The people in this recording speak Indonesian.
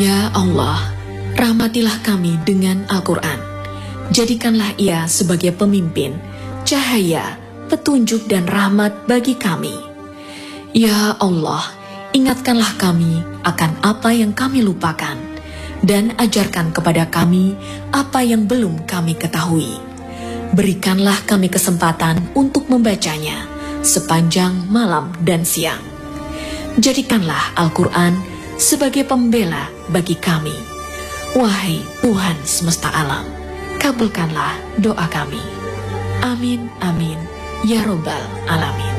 Ya Allah, rahmatilah kami dengan Al-Quran. Jadikanlah ia sebagai pemimpin, cahaya, petunjuk dan rahmat bagi kami. Ya Allah, ingatkanlah kami akan apa yang kami lupakan, dan ajarkan kepada kami apa yang belum kami ketahui. Berikanlah kami kesempatan untuk membacanya sepanjang malam dan siang. Jadikanlah Al-Quran sebagai pembela bagi kami. Wahai Tuhan semesta alam, kabulkanlah doa kami. Amin, amin, ya Rabbal Alamin.